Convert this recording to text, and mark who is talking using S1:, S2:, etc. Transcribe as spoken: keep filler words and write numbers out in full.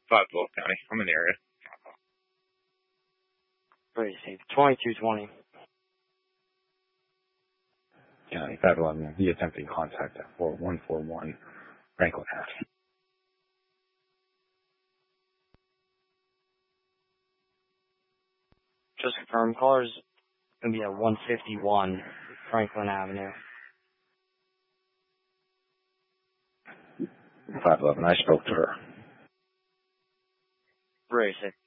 S1: five twelve County. I'm in the area.
S2: Very safe. twenty-two twenty.
S3: County, five eleven. He attempting contact at four one four one Franklin Ave.
S2: Just confirm, caller's going to be at one fifty-one Franklin Avenue.
S3: five eleven, I spoke to her.
S2: Very safe.